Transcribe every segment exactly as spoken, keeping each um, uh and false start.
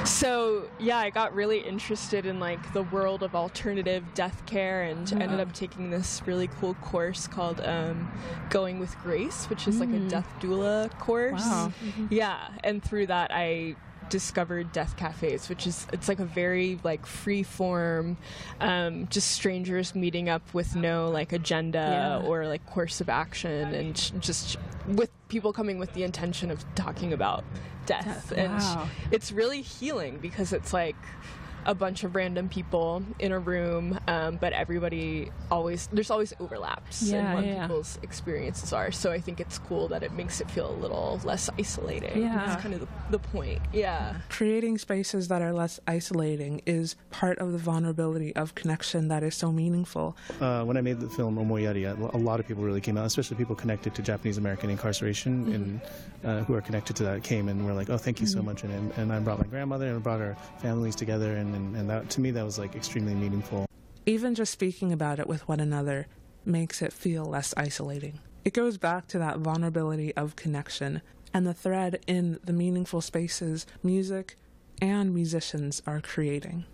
So yeah, I got really interested in like the world of alternative death care, and Oh. ended up taking this really cool course called um, Going with Grace, which is like a death doula course. Wow. Yeah, and through that I discovered death cafes, which is it's like a very like free form, um, just strangers meeting up with no like agenda Yeah. or like course of action, and j- just with people coming with the intention of talking about death. Death, And wow. it's really healing because it's like a bunch of random people in a room, um, but everybody always there's always overlaps Yeah, in what yeah. people's experiences are. So I think it's cool that it makes it feel a little less isolating. Yeah. That's kind of the, the point. Yeah. Creating spaces that are less isolating is part of the vulnerability of connection that is so meaningful. Uh, when I made the film Omoyari, a lot of people really came out, especially people connected to Japanese American incarceration and uh, who are connected to that came and were like, oh, thank you so much. And, and I brought my grandmother and I brought our families together, and, and, and that to me that was like extremely meaningful. Even just speaking about it with one another makes it feel less isolating. It goes back to that vulnerability of connection and the thread in the meaningful spaces music and musicians are creating.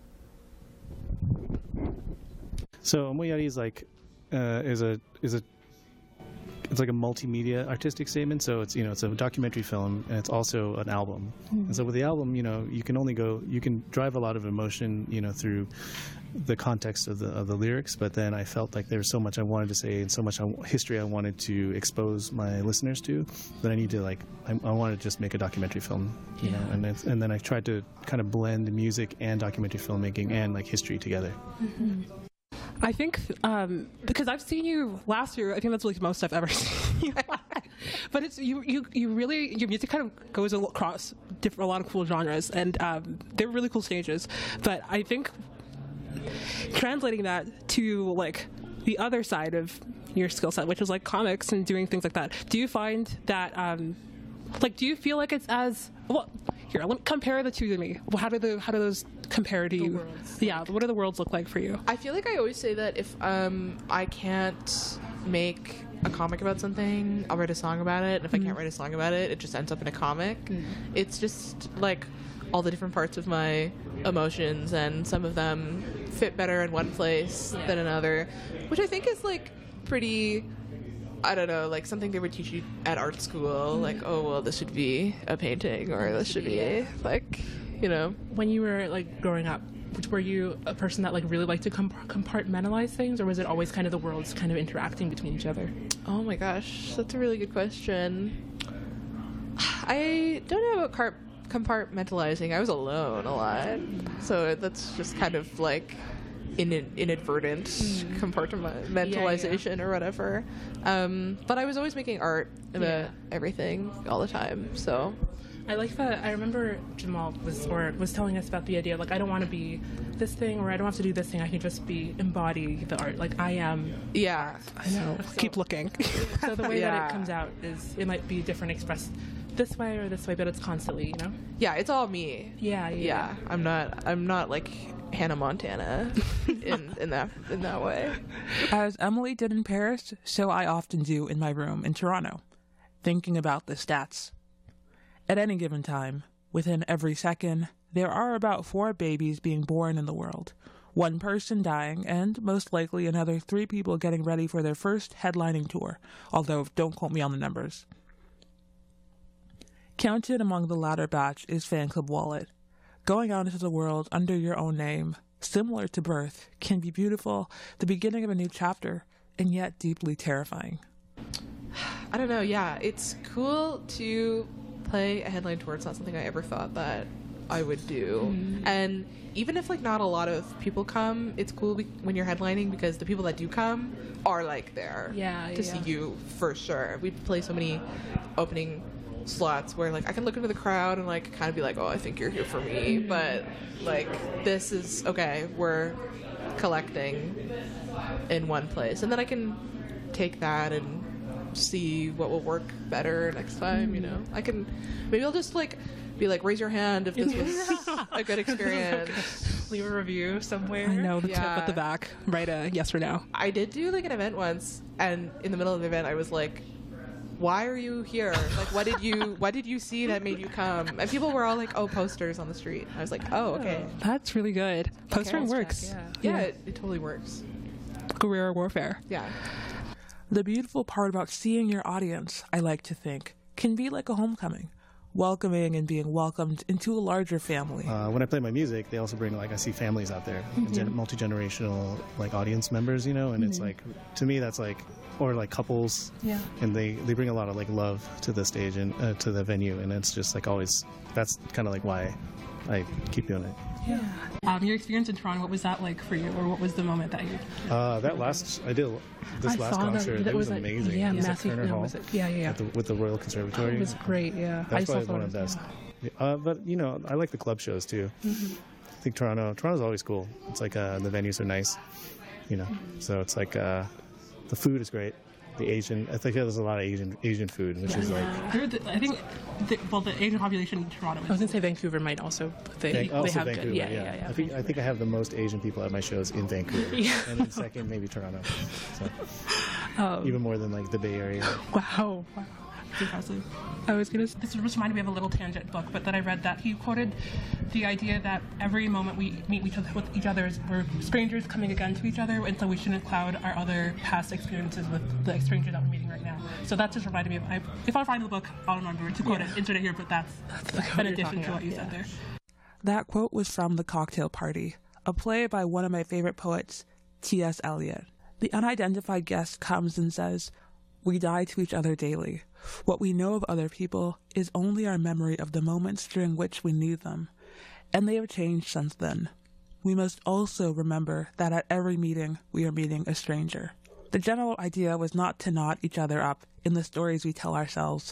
So Omoyari is like uh, is a is a it's like a multimedia artistic statement. So it's you know it's a documentary film and it's also an album. And so with the album, you know you can only go you can drive a lot of emotion you know through the context of the of the lyrics. But then I felt like there was so much I wanted to say and so much I, history I wanted to expose my listeners to that I need to like I, I wanted to just make a documentary film. You know, and it's, and then I tried to kind of blend music and documentary filmmaking and like history together. I think um, because I've seen you last year. I think that's like the most I've ever seen you. But it's you, you, you really your music kind of goes across different, a lot of cool genres, and um, they're really cool stages. But I think translating that to like the other side of your skill set, which is like comics and doing things like that. Do you find that um, like do you feel like it's as well? Here, let me compare the two to me. How do the how do those compare to you? worlds. Yeah, what do the worlds look like for you? I feel like I always say that if um, I can't make a comic about something, I'll write a song about it. And if I can't write a song about it, it just ends up in a comic. It's just like all the different parts of my emotions, and some of them fit better in one place than another, which I think is like pretty. I don't know, like something they would teach you at art school, like, oh, well, this should be a painting, or this should be, like, you know. When you were like growing up, were you a person that like really liked to comp- compartmentalize things, or was it always kind of the worlds kind of interacting between each other? Oh my gosh, that's a really good question. I don't know about car- compartmentalizing. I was alone a lot, so that's just kind of like in inadvertent compartmentalization or whatever. Um, but I was always making art about Yeah. everything all the time, so. I like that. I remember Jamal was or was telling us about the idea of like I don't want to be this thing, or I don't have to do this thing. I can just be embody the art. Like I am. Yeah. I know. Keep looking. So the way that Yeah. it comes out is it might be different expressed this way or this way, but it's constantly, you know. Yeah, it's all me. Yeah, yeah. Yeah, I'm not. I'm not like Hannah Montana in in that in that way. As Emily did in Paris, so I often do in my room in Toronto, thinking about the stats. At any given time, within every second, there are about four babies being born in the world, one person dying, and most likely another three people getting ready for their first headlining tour, although don't quote me on the numbers. Counted among the latter batch is Fan Club Wallet. Going out into the world under your own name, similar to birth, can be beautiful, the beginning of a new chapter, and yet deeply terrifying. I don't know. Yeah, it's cool to play a headline tour. It's not something I ever thought that I would do. And even if like not a lot of people come, it's cool be- when you're headlining, because the people that do come are like there Yeah, to yeah. see you for sure. We play so many opening slots where like I can look into the crowd and like kind of be like, oh, I think you're here for me, but like this is okay, we're collecting in one place, and then I can take that and see what will work better next time. You know, I can maybe I'll just like be like, raise your hand if this was a good experience. Leave a review somewhere. I know the tip Yeah. at the back. Write a yes or no. I did do like an event once, and in the middle of the event I was like, why are you here? Like, what did you what did you see that made you come? And people were all like, oh, posters on the street. I was like, oh, okay. That's really good. Postering Okay. works. Yeah. Yeah, it, it totally works. Guerrilla warfare. Yeah. The beautiful part about seeing your audience, I like to think, can be like a homecoming, welcoming and being welcomed into a larger family. Uh, when I play my music, they also bring, like, I see families out there, gen- multi-generational, like, audience members, you know, and it's like, to me, that's like, or like couples, Yeah. and they, they bring a lot of, like, love to the stage and uh, to the venue, and it's just, like, always, that's kind of like why I keep doing it. Yeah. Um, your experience in Toronto, what was that like for you, or what was the moment that you? Uh, that last, I did this I last saw that. concert, That it was, was a- amazing. yeah, it was at massive- Turner no, Hall was it- yeah, yeah, yeah. At the, with the Royal Conservatory. It was great. Yeah. I That's saw probably one of the photos, best. Uh, but you know, I like the club shows too. Mm-hmm. I think Toronto, Toronto's always cool. It's like uh, the venues are nice, you know. So it's like uh, the food is great. The Asian, I think there's a lot of Asian Asian food, which is like. I heard that, I think, the, well, the Asian population in Toronto. I was gonna say Vancouver might also. They, Van- they also have Vancouver, good. Yeah, yeah, yeah. I think I think I have the most Asian people at my shows in Vancouver, and then second maybe Toronto. So Um, even more than like the Bay Area. wow. wow. It's impressive. I was gonna. This just reminded me of a little tangent book, but that I read that he quoted the idea that every moment we meet each other with each other is we're strangers coming again to each other, and so we shouldn't cloud our other past experiences with the stranger that we're meeting right now. So that just reminded me of. I, if I find the book, I'll remember to quote it, insert it here. But that's, the quote in you're addition talking to what about, you yeah. said there. That quote was from The Cocktail Party, a play by one of my favorite poets, T S Eliot. The unidentified guest comes and says, "We die to each other daily. What we know of other people is only our memory of the moments during which we knew them, and they have changed since then. We must also remember that at every meeting we are meeting a stranger." The general idea was not to knot each other up in the stories we tell ourselves.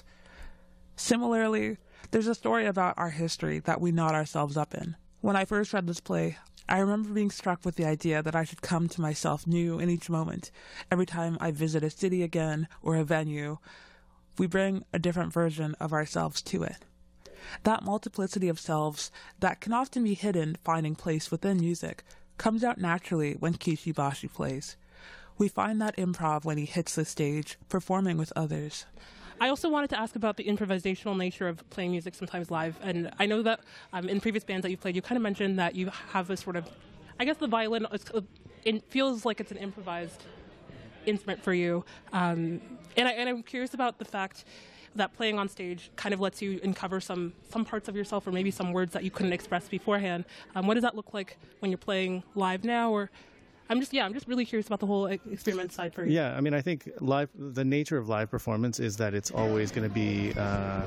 Similarly, there's a story about our history that we knot ourselves up in. When I first read this play, I remember being struck with the idea that I should come to myself new in each moment. Every time I visit a city again or a venue, we bring a different version of ourselves to it. That multiplicity of selves that can often be hidden finding place within music comes out naturally when Kishi Bashi plays. We find that improv when he hits the stage, performing with others. I also wanted to ask about the improvisational nature of playing music sometimes live. And I know that um, in previous bands that you've played, you kind of mentioned that you have a sort of, I guess the violin, it's, it feels like it's an improvised instrument for you. Um, and, I, and I'm curious about the fact that playing on stage kind of lets you uncover some, some parts of yourself or maybe some words that you couldn't express beforehand. Um, what does that look like when you're playing live now? Or I'm just, yeah, I'm just really curious about the whole experiment side for you. Yeah, I mean, I think live. The nature of live performance is that it's always going to be uh,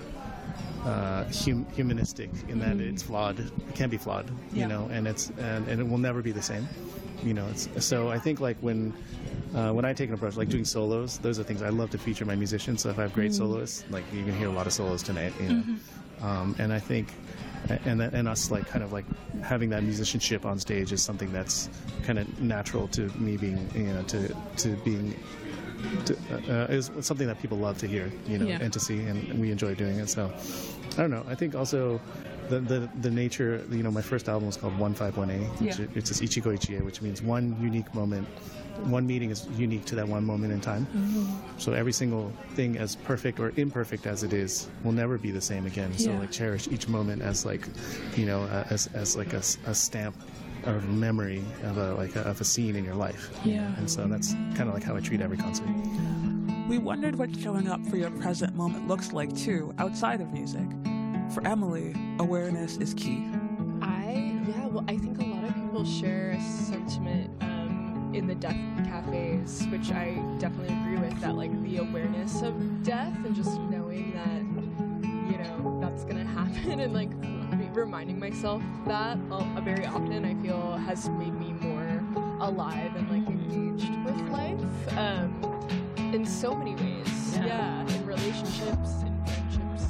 uh, hum- humanistic in that it's flawed. It can be flawed, you Yeah. know, and it's and, and it will never be the same, you know. It's, so I think like when uh, when I take an approach, like doing solos, those are things I love to feature my musicians. So if I have great soloists, like you can hear a lot of solos tonight, you know. Um, and I think. And and us like kind of like having that musicianship on stage is something that's kind of natural to me being you know to to being to, uh, is something that people love to hear you know Yeah. and to see, and we enjoy doing it. So I don't know. I think also the the, the nature. You know, my first album was called one five one A. Which Yeah. It's this Ichigo Ichie, which means one unique moment. One meeting is unique to that one moment in time. Mm-hmm. So every single thing, as perfect or imperfect as it is, will never be the same again. So Yeah. like cherish each moment as like, you know, uh, as as like a, a stamp of memory of a like a, of a scene in your life. Yeah. And so that's kind of like how I treat every concert. We wondered what showing up for your present moment looks like, too, outside of music. For Emily, awareness is key. I, yeah, well, I think a lot of people share a sentiment um, in the death cafes, which I definitely agree with, that, like, the awareness of death and just knowing that, you know, that's gonna happen and, like, re- reminding myself that uh, very often, I feel, has made me more alive and, like, engaged with life um, in so many ways. Yeah. Yeah, in relationships, in friendships.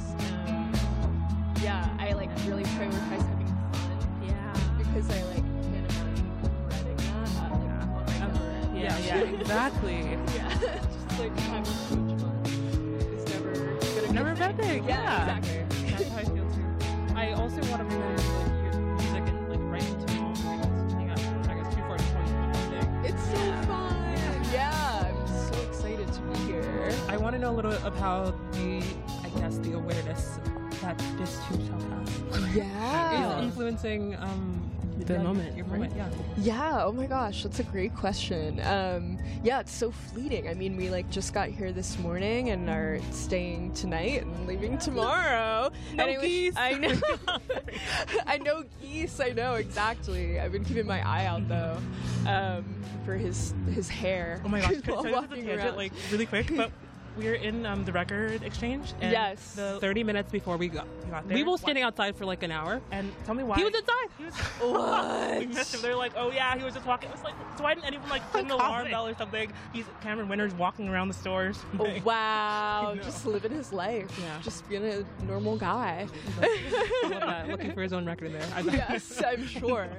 Um, yeah, I, like, really prioritize having fun. Yeah. Because I like can't imagine regretting that. Uh, like, oh my god. Yeah. Yeah. Exactly. Yeah. Just like having so much fun is never gonna be Never a bad thing. Yeah, Yeah. exactly. That's how I feel too. I also want to bring like your music and like right into the because you got I guess two forty twenty It's so fun. Yeah, I'm so excited to be here. I want to know little bit of how the, I guess, the awareness that this too shall pass Yeah. is influencing um, The yeah, moment, Your right? moment, yeah. Yeah, oh my gosh, that's a great question. Um, yeah, it's so fleeting. I mean, we like just got here this morning and are staying tonight and leaving tomorrow. No and I wish- geese. I know. I know geese. I know exactly. I've been keeping my eye out though um, for his his hair. Oh my gosh, while can I just walking tangent, around. like really quick? But we're in um, the record exchange. And Yes. The, thirty minutes before we got, we got there. we were standing outside for like an hour. And tell me why. He was inside. He was, What? we missed him. They're like, oh yeah, he was just walking. It was like, so why didn't anyone like send an alarm bell or something? He's Cameron Winters walking around the stores. Oh, wow, No. just living his life. Yeah. Just being a normal guy. I love that, looking for his own record in there. I bet. Yes, I'm sure.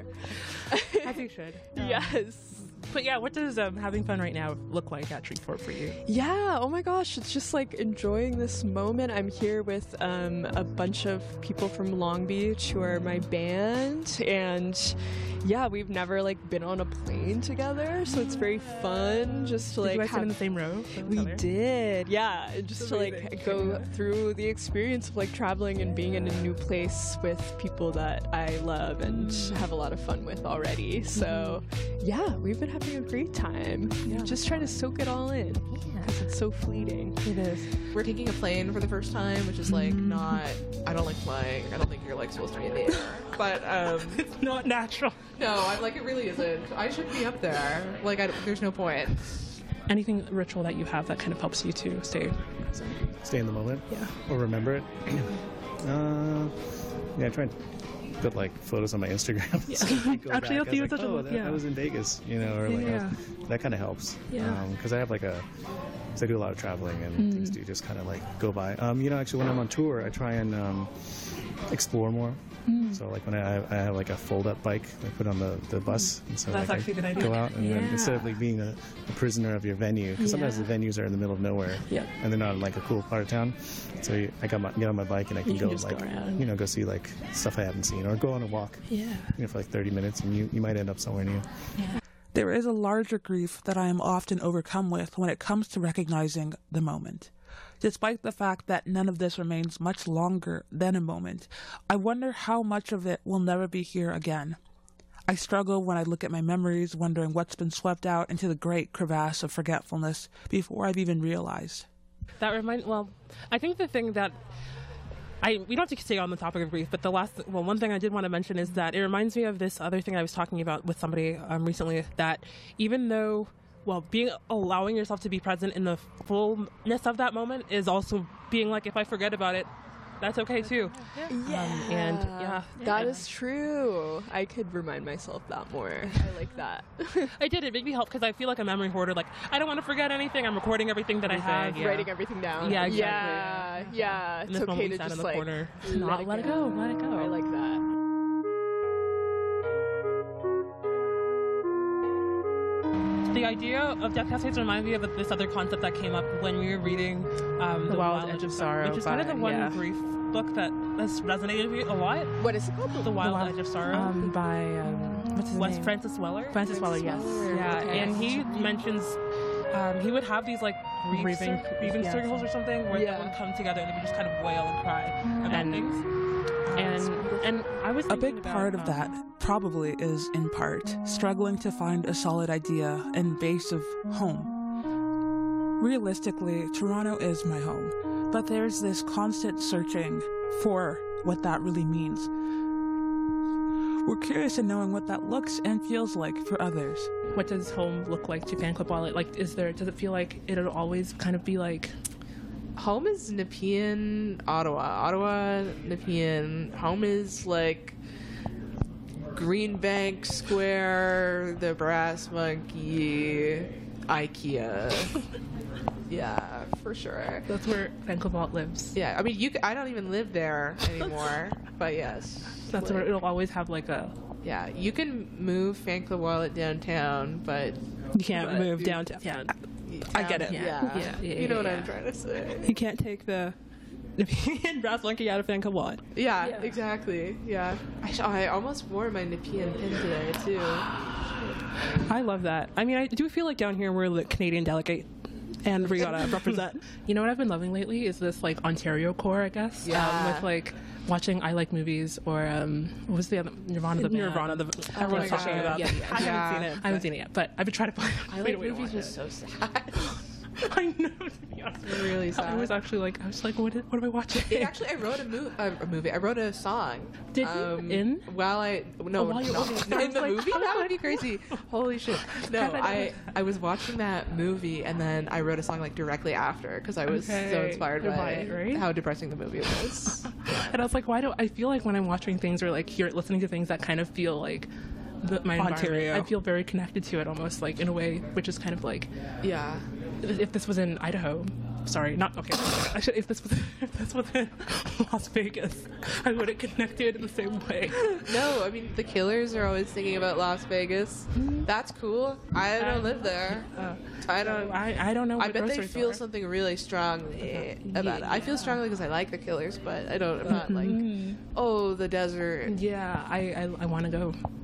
As he should. Um, Yes. But yeah, what does um, having fun right now look like at Shreveport for you? Yeah, oh my gosh, it's just like enjoying this moment. I'm here with um, a bunch of people from Long Beach who are my band, and yeah, we've never like been on a plane together, so it's very fun just to Did like you guys sit have in the same row? with each we other? did, yeah, and just to like go through the experience of like traveling and being in a new place with people that I love and have a lot of fun with already. So yeah, we've been having a great time. Just trying to soak it all in because it's so fleeting. It is. We're taking a plane for the first time, which is like not. I don't like flying. I don't think you're like supposed to be in the air. But um, It's not natural. no, I'm like it really isn't. I should be up there. Like I, there's no point. Anything ritual that you have that kind of helps you to stay? Stay in the moment. Yeah. Or remember it. uh, yeah, I try and put like photos on my Instagram. Yeah. So I go Actually, back, that's even I was like, such a- oh, that, yeah. I was in Vegas, you know, or like I was- Yeah. that kind of helps. Yeah. Because I have like a, because I do a lot of traveling and things do just kind of like go by. Um, you know, actually, when I'm on tour, I try and um, explore more. So like when I, I have like a fold-up bike, I put on the, the bus, and so That's like actually a good I idea. go out and then Yeah. instead of like being a, a prisoner of your venue, because sometimes Yeah. the venues are in the middle of nowhere, Yeah. and they're not in like a cool part of town. So you, I got my, get on my bike and I can You can go just go like around. you know go see like stuff I haven't seen, or go on a walk, Yeah. you know, for like thirty minutes, and you, you might end up somewhere new. There is a larger grief that I am often overcome with when it comes to recognizing the moment. Despite the fact that none of this remains much longer than a moment, I wonder how much of it will never be here again. I struggle when I look at my memories, wondering what's been swept out into the great crevasse of forgetfulness before I've even realized. That remind well, I think the thing that I we don't have to stay on the topic of grief, but the last well, one thing I did want to mention is that it reminds me of this other thing I was talking about with somebody um, recently. That even though well, being allowing yourself to be present in the fullness of that moment is also being like, if I forget about it, that's okay too. Yeah, and, yeah. that is true. I could remind myself that more. I like that. I did. It made me help because I feel like a memory hoarder. Like I don't want to forget anything. I'm recording everything that I have. Yeah. Writing everything down. Yeah, exactly. Yeah, yeah. In It's this moment, okay we to sat just in the like corner. let, Let it go. Let it go. I like that. The idea of death cascades reminds me of this other concept that came up when we were reading um, The Wild Edge of Sorrow which is kind of the by- one yeah. grief book that has resonated with me a lot. What is it called? The Wild, Wild- Edge of Sorrow. Um, by um, what's his Wes name? Francis Weller. Francis Weller. Yes. Weller. Yeah, Okay. and he mentions um, he would have these like grief Grieving- cir- grieving yes. circles or something where Yeah. they would come together and they would just kind of wail and cry about And- things. And and I was A thinking big about, part of um, that probably is, in part, struggling to find a solid idea and base of home. Realistically, Toronto is my home, but there's this constant searching for what that really means. We're curious in knowing what that looks and feels like for others. What does home look like to Fan Club Wallet? Like, is there? Does it feel like it'll always kind of be like? Home is Nepean, Ottawa. Ottawa, Nepean. Home is like Greenbank Square, the Brass Monkey, IKEA. Yeah, for sure. That's where Fan Club Wallet lives. Yeah, I mean, you. c- I don't even live there anymore, but yes, That's like, where it'll always have like a. Yeah, you can move Fan Club Wallet downtown, but You can't But- move downtown. Yeah. I get it. Yeah, Yeah. Yeah, yeah, you know what yeah. I'm trying to say. You can't take the Nepean Brass Monkey out of Fan Club Wallet. Yeah, Yeah. exactly. Yeah, I, sh- I almost wore my Nepean pin today too. I love that. I mean, I do feel like down here we're the Canadian delegate and we gotta represent. You know what I've been loving lately is this like Ontario core, I guess. Yeah. Um, with like watching I Like Movies or um, what was the other Nirvana the band? Nirvana, the Oh everyone's my talking God. about. Yeah, yeah. I Yeah. haven't seen it. I haven't seen it yet, but I've been trying to find. I Like Movies was so sad. I know. To be honest. really sad. I was actually like, I was like, what? What am I watching? It actually, I wrote a, mo- uh, a movie. I wrote a song. Did you? In? While I no, Oh, while you- no. okay. I in was the like- movie? I was That would like- be crazy. Holy shit! No, I thought I it I was watching that movie and then I wrote a song like directly after because I was so Okay. inspired by Right, right? how depressing the movie was. And I was like, why do I feel like when I'm watching things or like hear listening to things that kind of feel like the, my environment, Ontario. I feel very connected to it almost like in a way, which is kind of like Yeah. if if this was in Idaho. Sorry, not okay. I should, if this was if this was in Las Vegas, I would have connected in the same way. No, I mean the Killers are always thinking about Las Vegas. That's cool. I don't live there. Uh, I don't. I, I don't know. I what bet they grocery feel store. something really strongly about it. I feel strongly because I like the Killers, but I don't. I'm not like, oh, the desert. Yeah, I I, I want to go.